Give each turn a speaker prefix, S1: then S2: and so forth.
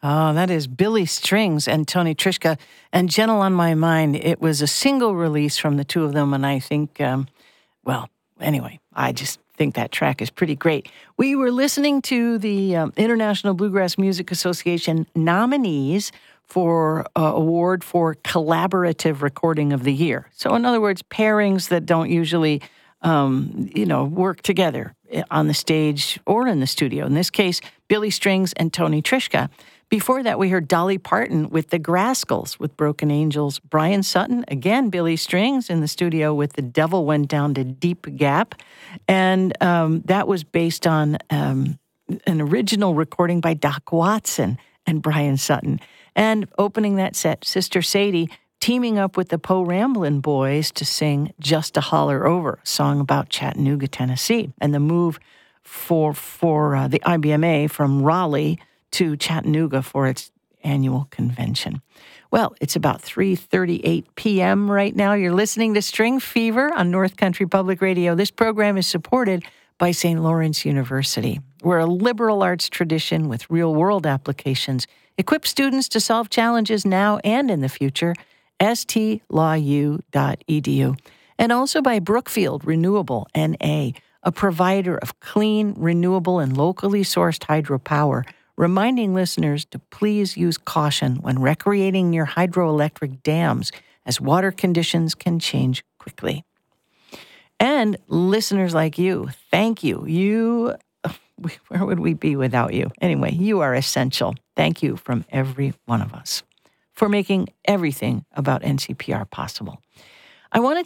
S1: Oh, that is Billy Strings and Tony Trischka and Gentle on My Mind. It was a single release from the two of them, and I think, anyway, I just think that track is pretty great. We were listening to the International Bluegrass Music Association nominees for award for Collaborative Recording of the Year. So in other words, pairings that don't usually, work together on the stage or in the studio. In this case, Billy Strings and Tony Trischka. Before that, we heard Dolly Parton with the Grascals with Broken Angels. Brian Sutton, again, Billy Strings in the studio with The Devil Went Down to Deep Gap. And that was based on an original recording by Doc Watson and Brian Sutton. And opening that set, Sister Sadie teaming up with the Poe Ramblin' Boys to sing Just a Holler Over, a song about Chattanooga, Tennessee, and the move for the IBMA from Raleigh to Chattanooga for its annual convention. Well, it's about 3:38 p.m. right now. You're listening to String Fever on North Country Public Radio. This program is supported by St. Lawrence University. We're a liberal arts tradition with real-world applications. Equip students to solve challenges now and in the future. stlawU.edu. And also by Brookfield Renewable, N.A., a provider of clean, renewable, and locally sourced hydropower, reminding listeners to please use caution when recreating near hydroelectric dams, as water conditions can change quickly. And listeners like you, thank you. Where would we be without you? Anyway, you are essential. Thank you from every one of us for making everything about NCPR possible. I want to